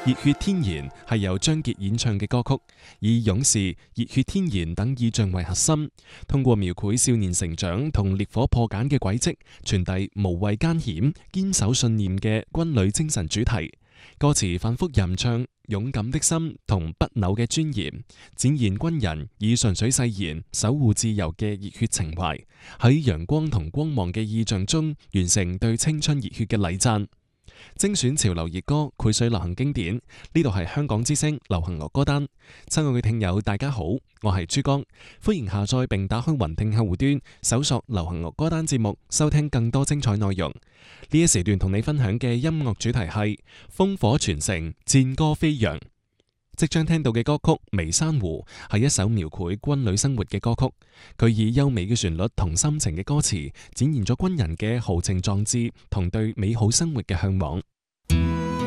熱血天然係由張傑演唱嘅歌曲，以勇士、熱血天然等意象為核心，通過描繪少年成長同烈火破繭嘅軌跡，傳遞無畏艱險、堅守信念嘅軍旅精神主題。歌詞反覆吟唱勇敢的心同不朽嘅尊嚴，展現軍人以純粹誓言守護自由嘅熱血情懷，喺陽光同光芒嘅意象中完成對青春熱血嘅禮讚。精選潮流熱歌，膾炙流行經典。呢度係香港之聲流行樂歌單。親愛嘅聽友，大家好，我係珠江，歡迎下載並打開雲聽客戶端，搜索流行樂歌單節目，收聽更多精彩內容。呢一時段同你分享嘅音樂主題係烽火傳承，戰歌飛揚。即將聽到嘅歌曲《微珊瑚》係一首描繪軍旅生活嘅歌曲，佢以優美嘅旋律同深情嘅歌詞，展現咗軍人嘅豪情壯志同對美好生活嘅向往。